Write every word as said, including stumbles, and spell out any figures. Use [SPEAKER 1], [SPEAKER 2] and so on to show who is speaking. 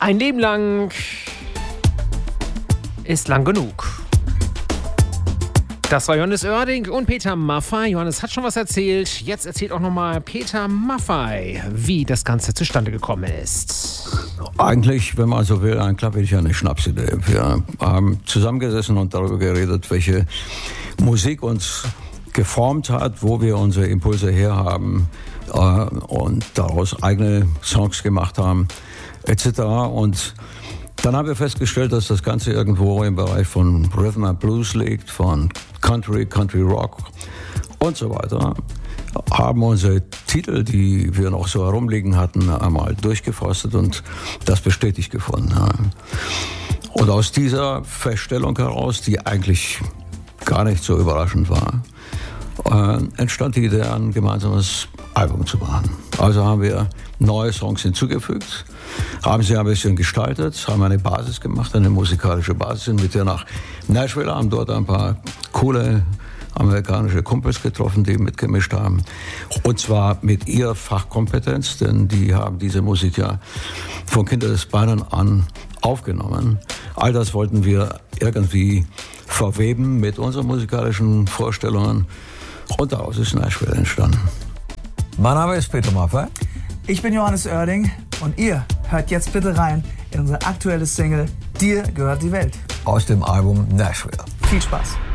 [SPEAKER 1] Ein Leben lang ist lang genug. Das war Johannes Oerding und Peter Maffay. Johannes hat schon was erzählt. Jetzt erzählt auch nochmal Peter Maffay, wie das Ganze zustande gekommen ist.
[SPEAKER 2] Eigentlich, wenn man so will, ein klappig eine Schnapsidee. Wir haben zusammengesessen und darüber geredet, welche Musik uns geformt hat, wo wir unsere Impulse herhaben äh, und daraus eigene Songs gemacht haben, et cetera. Und dann haben wir festgestellt, dass das Ganze irgendwo im Bereich von Rhythm and Blues liegt, von Country, Country Rock und so weiter. Haben unsere Titel, die wir noch so herumliegen hatten, einmal durchgeforstet und das bestätigt gefunden. Und aus dieser Feststellung heraus, die eigentlich gar nicht so überraschend war, äh, entstand die Idee, ein gemeinsames Album zu machen. Also haben wir neue Songs hinzugefügt, haben sie ein bisschen gestaltet, haben eine Basis gemacht, eine musikalische Basis, sind mit ihr nach Nashville, haben dort ein paar coole amerikanische Kumpels getroffen, die mitgemischt haben. Und zwar mit ihrer Fachkompetenz, denn die haben diese Musik ja von Kindesbeinen an aufgenommen. All das wollten wir irgendwie verweben mit unseren musikalischen Vorstellungen und daraus ist Nashville entstanden.
[SPEAKER 3] Mein Name ist Peter Maffay.
[SPEAKER 4] Ich bin Johannes Oerding und ihr hört jetzt bitte rein in unsere aktuelle Single Dir gehört die Welt.
[SPEAKER 3] Aus dem Album Nashville.
[SPEAKER 4] Viel Spaß.